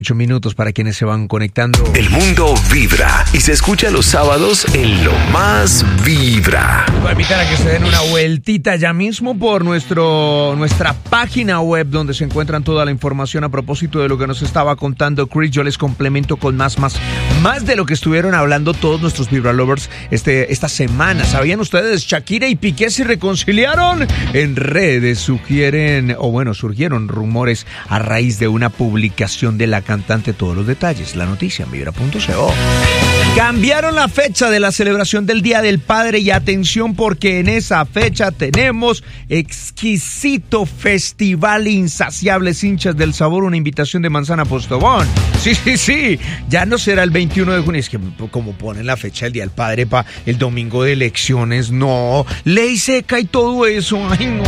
8 minutos para quienes se van conectando. El mundo vibra y se escucha los sábados en Lo Más Vibra. Voy a invitar a que se den una vueltita ya mismo por nuestra página web, donde se encuentran toda la información a propósito de lo que nos estaba contando Chris. Yo les complemento con más de lo que estuvieron hablando todos nuestros Vibra Lovers esta semana. ¿Sabían ustedes? Shakira y Piqué se reconciliaron. En redes surgieron rumores a raíz de una publicación de la cantante. Todos los detalles, la noticia en vibra.co. Cambiaron la fecha de la celebración del Día del Padre y atención, porque en esa fecha tenemos exquisito festival Insaciables Hinchas del Sabor, una invitación de Manzana Postobón. Sí, ya no será el 21 de junio, es que como ponen la fecha del Día del Padre para el domingo de elecciones, no, ley seca y todo eso, ay no.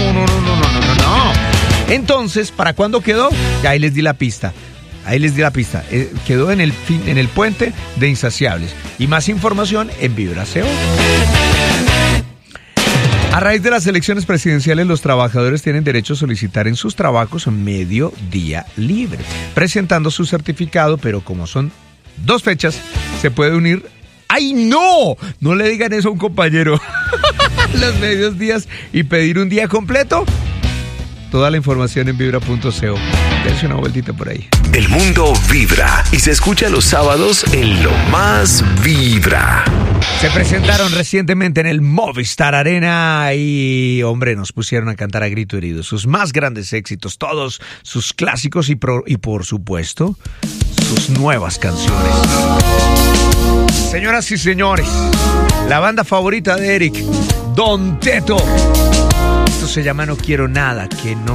Entonces, ¿para cuándo quedó? Ya ahí les di la pista. Quedó en el puente de Insaciables. Y más información en Vibra.co. A raíz de las elecciones presidenciales, los trabajadores tienen derecho a solicitar en sus trabajos medio día libre, presentando su certificado, pero como son 2 fechas, se puede unir. ¡Ay, no! No le digan eso a un compañero. Los medios días y pedir un día completo. Toda la información en vibra.co. Dense una vueltita por ahí. El mundo vibra y se escucha los sábados en Lo Más Vibra. Se presentaron recientemente en el Movistar Arena y, hombre, nos pusieron a cantar a grito herido sus más grandes éxitos, todos sus clásicos y por supuesto, sus nuevas canciones. Señoras y señores, la banda favorita de Eric, Don Teto. Esto se llama No Quiero Nada, que no